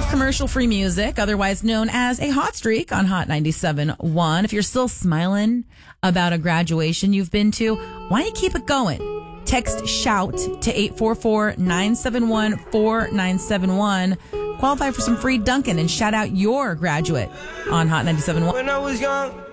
have commercial-free music, otherwise known as a hot streak on Hot 97.1. If you're still smiling about a graduation you've been to, why don't you keep it going? Text SHOUT to 844-971-4971. Qualify for some free Dunkin' and shout out your graduate on Hot 97.1. When I was young,